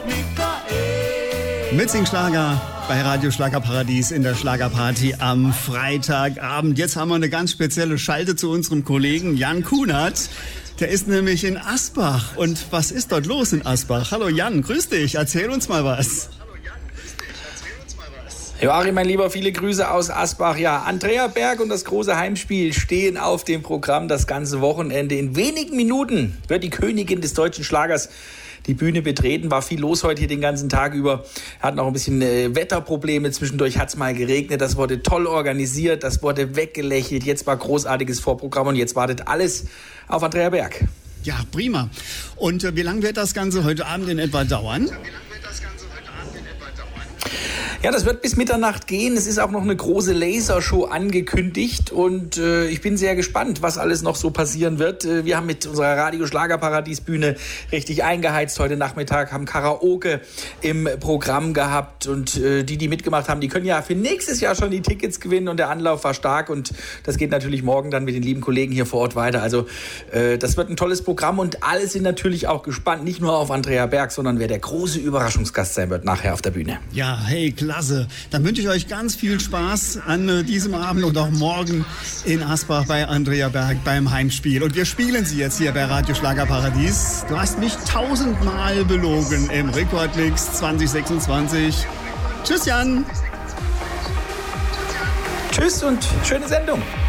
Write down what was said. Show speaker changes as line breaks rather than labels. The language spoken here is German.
Mitsing-Schlager bei Radio Schlagerparadies in der Schlagerparty am Freitagabend. Jetzt haben wir eine ganz spezielle Schalte zu unserem Kollegen Jan Kunert. Der ist nämlich in Asbach. Und was ist dort los in Asbach? Hallo Jan, grüß dich. Erzähl uns mal was.
Joachim, mein Lieber, viele Grüße aus Asbach. Ja, Andrea Berg und das große Heimspiel stehen auf dem Programm das ganze Wochenende. In wenigen Minuten wird die Königin des deutschen Schlagers die Bühne betreten. War viel los heute hier den ganzen Tag über. Hatten auch ein bisschen Wetterprobleme. Zwischendurch hat es mal geregnet. Das wurde toll organisiert. Das wurde weggelächelt. Jetzt war großartiges Vorprogramm und jetzt wartet alles auf Andrea Berg.
Ja, prima. Und wie lange wird das Ganze heute Abend in etwa dauern?
Ja, das wird bis Mitternacht gehen. Es ist auch noch eine große Lasershow angekündigt und ich bin sehr gespannt, was alles noch so passieren wird. Wir haben mit unserer Radio Schlagerparadies Bühne richtig eingeheizt. Heute Nachmittag haben Karaoke im Programm gehabt und die mitgemacht haben, die können ja für nächstes Jahr schon die Tickets gewinnen und der Anlauf war stark und das geht natürlich morgen dann mit den lieben Kollegen hier vor Ort weiter. Also das wird ein tolles Programm und alle sind natürlich auch gespannt, nicht nur auf Andrea Berg, sondern wer der große Überraschungsgast sein wird nachher auf der Bühne.
Ja, hey, klasse. Dann wünsche ich euch ganz viel Spaß an diesem Abend und auch morgen in Asbach bei Andrea Berg beim Heimspiel. Und wir spielen sie jetzt hier bei Radio Schlagerparadies. Du hast mich 1000-mal belogen im Rekordmix 2026. Tschüss, Jan.
Tschüss und schöne Sendung.